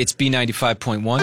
It's B95.1.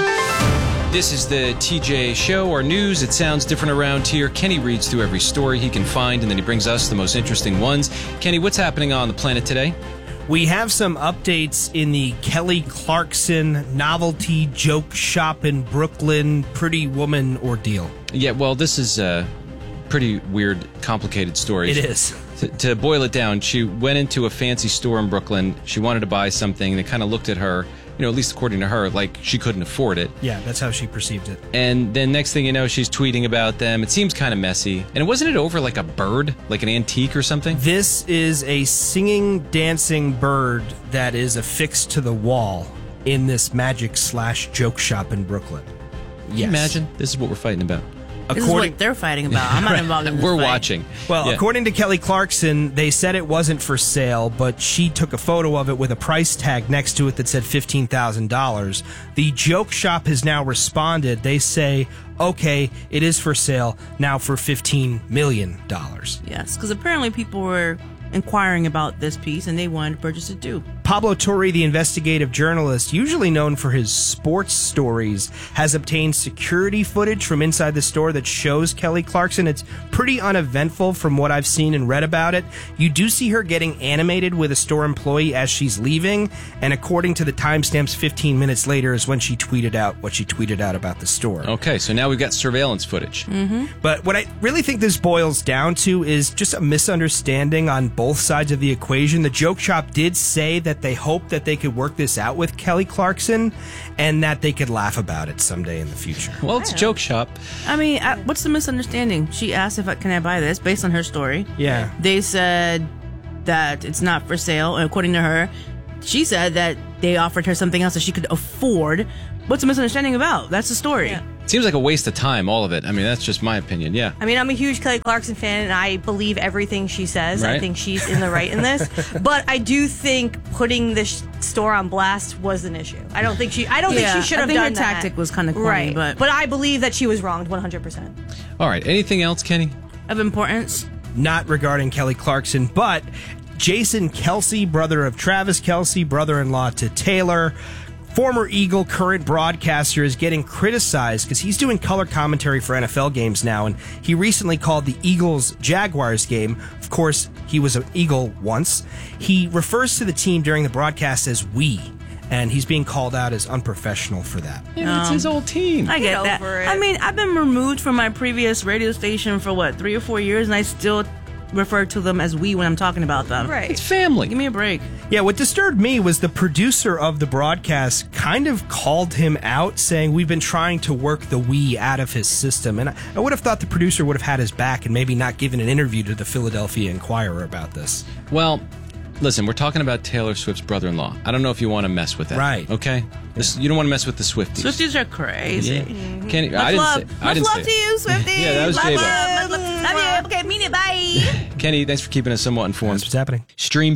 This is the TJ Show, our news. It sounds different around here. Kenny reads through every story he can find, and then he brings us the most interesting ones. Kenny, what's happening on the planet today? We have some updates in the Kelly Clarkson novelty joke shop in Brooklyn Pretty Woman ordeal. Yeah, well, this is a pretty weird, complicated story. It is. To boil it down, she went into a fancy store in Brooklyn. She wanted to buy something. They kind of looked at her, at least according to her, like she couldn't afford it. Yeah, that's how she perceived it. And then next thing you know, she's tweeting about them. It seems kind of messy. And wasn't it over like a bird, like an antique or something? This is a singing, dancing bird that is affixed to the wall in this magic/joke shop in Brooklyn. Can you imagine? This is what we're fighting about. This is what they're fighting about. I'm not involved in this We're fight. watching. Well, according to Kelly Clarkson, they said it wasn't for sale, but she took a photo of it with a price tag next to it that said $15,000. The joke shop has now responded. They say, okay, it is for sale now for $15 million. Yes, because apparently people were inquiring about this piece and they wanted to purchase it too. Pablo Torre, the investigative journalist, usually known for his sports stories, has obtained security footage from inside the store that shows Kelly Clarkson. It's pretty uneventful from what I've seen and read about it. You do see her getting animated with a store employee as she's leaving, and according to the timestamps, 15 minutes later is when she tweeted out what she tweeted out about the store. Okay, so now we've got surveillance footage. Mm-hmm. But what I really think this boils down to is just a misunderstanding on both sides of the equation. The joke shop did say that they hoped that they could work this out with Kelly Clarkson and that they could laugh about it someday in the future. Well, it's a joke shop. I mean, what's the misunderstanding? She asked can I buy this based on her story. Yeah. They said that it's not for sale. And according to her, she said that they offered her something else that she could afford. What's the misunderstanding about? That's the story. Yeah. Seems like a waste of time, all of it. I mean, that's just my opinion, yeah. I mean, I'm a huge Kelly Clarkson fan, and I believe everything she says. Right. I think she's in the right in this. But I do think putting this store on blast was an issue. I don't think she should have done that. I think her tactic was kind of corny, right. But I believe that she was wronged 100%. All right, anything else, Kenny? Of importance? Not regarding Kelly Clarkson, but Jason Kelce, brother of Travis Kelce, brother-in-law to Taylor, former Eagle, current broadcaster, is getting criticized because he's doing color commentary for NFL games now, and he recently called the Eagles-Jaguars game. Of course, he was an Eagle once. He refers to the team during the broadcast as we, and he's being called out as unprofessional for that. Yeah, it's his old team. I get that. over it. I mean, I've been removed from my previous radio station for 3 or 4 years, and I still refer to them as we when I'm talking about them. Right. It's family. Give me a break. Yeah, what disturbed me was the producer of the broadcast kind of called him out, saying we've been trying to work the we out of his system. And I would have thought the producer would have had his back and maybe not given an interview to the Philadelphia Inquirer about this. Well, listen, we're talking about Taylor Swift's brother-in-law. I don't know if you want to mess with that. Right. Okay? You don't want to mess with the Swifties. Swifties are crazy. Yeah. Kenny, Much I didn't love. say. I didn't Much say love to you, Swifties. Yeah, that was love J-Lo. love you. Okay, mean it. Bye. Kenny, thanks for keeping us somewhat informed. That's what's happening. Stream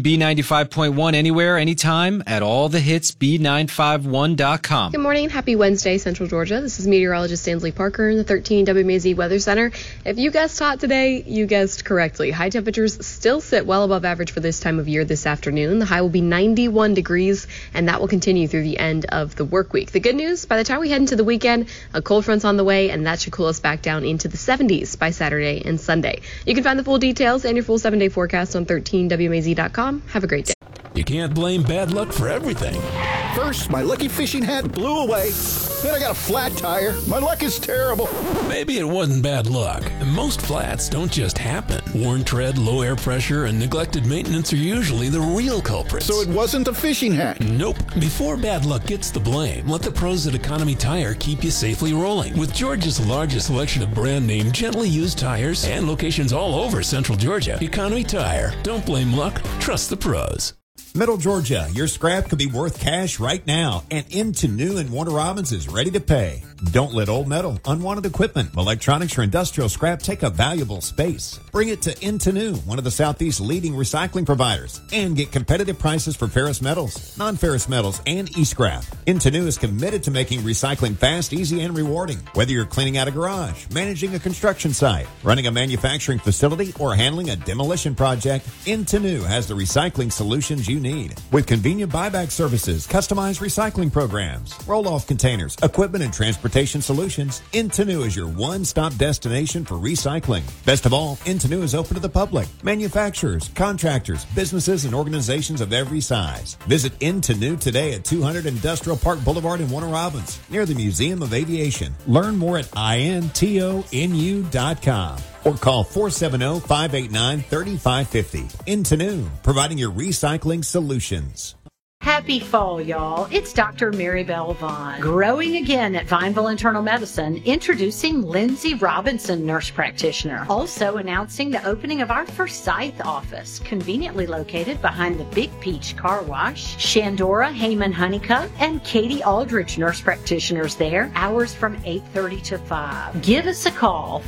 B95.1 anywhere, anytime, at all the hits, B951.com. Good morning and happy Wednesday, Central Georgia. This is meteorologist Stanley Parker in the 13 WMAZ Weather Center. If you guessed hot today, you guessed correctly. High temperatures still sit well above average for this time of year this afternoon. The high will be 91 degrees, and that will continue through the end of the work week. The good news, by the time we head into the weekend, a cold front's on the way, and that should cool us back down into the 70s by Saturday and Sunday. You can find the full details and your full 7-day forecast on 13WMAZ.com. Have a great day. You can't blame bad luck for everything. First, my lucky fishing hat blew away. Then I got a flat tire. My luck is terrible. Maybe it wasn't bad luck. Most flats don't just happen. Worn tread, low air pressure, and neglected maintenance are usually the real culprits. So it wasn't a fishing hat. Nope. Before bad luck gets the blame, let the pros at Economy Tire keep you safely rolling. With Georgia's largest selection of brand name, gently used tires and locations all over Central Georgia, Economy Tire. Don't blame luck. Trust the pros. Middle Georgia, your scrap could be worth cash right now, and Into New and Warner Robins is ready to pay. Don't let old metal, unwanted equipment, electronics, or industrial scrap take up valuable space. Bring it to Intenu, one of the Southeast's leading recycling providers, and get competitive prices for ferrous metals, non-ferrous metals, and e-scrap. Intenu is committed to making recycling fast, easy, and rewarding. Whether you're cleaning out a garage, managing a construction site, running a manufacturing facility, or handling a demolition project, Intenu has the recycling solutions you need. With convenient buyback services, customized recycling programs, roll-off containers, equipment, and transportation solutions, Intenu is your one-stop destination for recycling. Best of all, Intenu is open to the public, manufacturers, contractors, businesses, and organizations of every size. Visit Intenu today at 200 Industrial Park Boulevard in Warner Robins, near the Museum of Aviation. Learn more at intonu.com or call 470-589-3550. Intenu, providing your recycling solutions. Happy fall, y'all. It's Dr. Mary Bell Vaughn. Growing again at Vineville Internal Medicine, introducing Lindsay Robinson, nurse practitioner. Also announcing the opening of our Forsyth office, conveniently located behind the Big Peach Car Wash. Shandora Heyman Honeycutt and Katie Aldridge, nurse practitioners there. Hours from 8:30 to 5. Give us a call,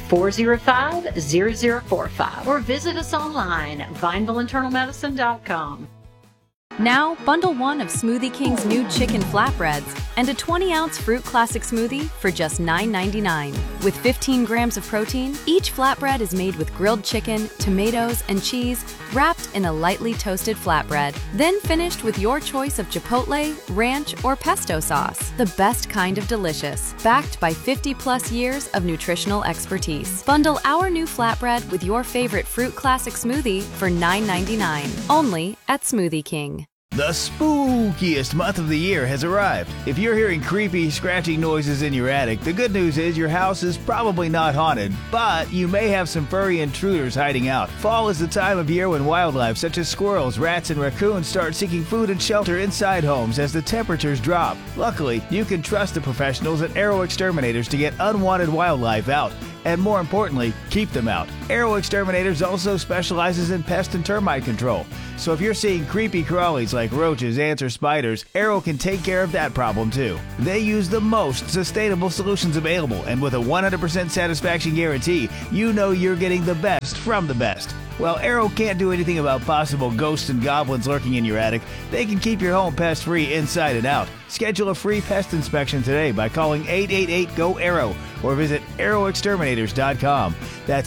405-0045, or visit us online at vinevilleinternalmedicine.com. Now, bundle one of Smoothie King's new chicken flatbreads and a 20-ounce fruit classic smoothie for just $9.99. With 15 grams of protein, each flatbread is made with grilled chicken, tomatoes, and cheese wrapped in a lightly toasted flatbread, then finished with your choice of chipotle, ranch, or pesto sauce. The best kind of delicious, backed by 50-plus years of nutritional expertise. Bundle our new flatbread with your favorite fruit classic smoothie for $9.99, only at Smoothie King. The spookiest month of the year has arrived. If you're hearing creepy, scratching noises in your attic, the good news is your house is probably not haunted, but you may have some furry intruders hiding out. Fall is the time of year when wildlife such as squirrels, rats, and raccoons start seeking food and shelter inside homes as the temperatures drop. Luckily, you can trust the professionals at Arrow Exterminators to get unwanted wildlife out, and more importantly, keep them out. Arrow Exterminators also specializes in pest and termite control. So if you're seeing creepy crawlies like roaches, ants, or spiders, Arrow can take care of that problem too. They use the most sustainable solutions available, and with a 100% satisfaction guarantee, you know you're getting the best from the best. While Arrow can't do anything about possible ghosts and goblins lurking in your attic, they can keep your home pest-free inside and out. Schedule a free pest inspection today by calling 888-GO-ARROW or visit arrowexterminators.com. That's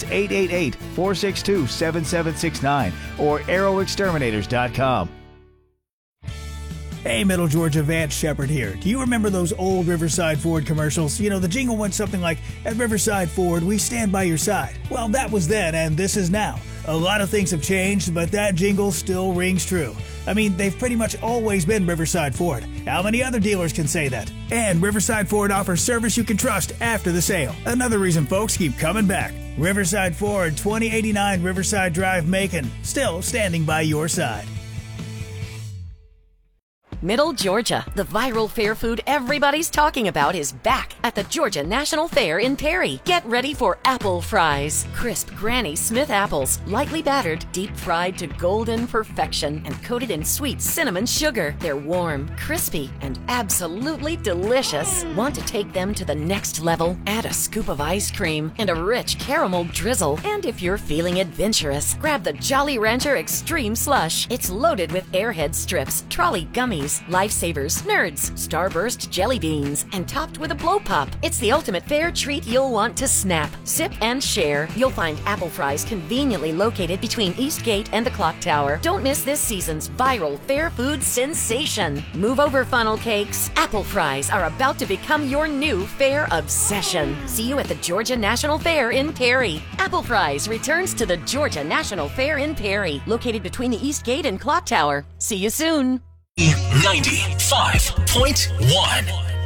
888-462-7769 or arrowexterminators.com. Hey, Middle Georgia, Vance Shepard here. Do you remember those old Riverside Ford commercials? You know, the jingle went something like, "At Riverside Ford, we stand by your side." Well, that was then, and this is now. A lot of things have changed, but that jingle still rings true. I mean, they've pretty much always been Riverside Ford. How many other dealers can say that? And Riverside Ford offers service you can trust after the sale. Another reason folks keep coming back. Riverside Ford, 2089 Riverside Drive, Macon. Still standing by your side. Middle Georgia, the viral fair food everybody's talking about is back at the Georgia National Fair in Perry. Get ready for apple fries. Crisp Granny Smith apples, lightly battered, deep fried to golden perfection, and coated in sweet cinnamon sugar. They're warm, crispy, and absolutely delicious. Want to take them to the next level? Add a scoop of ice cream and a rich caramel drizzle. And if you're feeling adventurous, grab the Jolly Rancher Extreme Slush. It's loaded with Airhead strips, trolley gummies, Lifesavers, Nerds, Starburst jelly beans, and topped with a blow pop. It's the ultimate fair treat you'll want to snap, sip, and share. You'll find apple fries conveniently located between Eastgate and the Clock Tower. Don't miss this season's viral fair food sensation. Move over, funnel cakes. Apple fries are about to become your new fair obsession. See you at the Georgia National Fair in Perry. Apple fries returns to the Georgia National Fair in Perry, located between the Eastgate and Clock Tower. See you soon. 95.1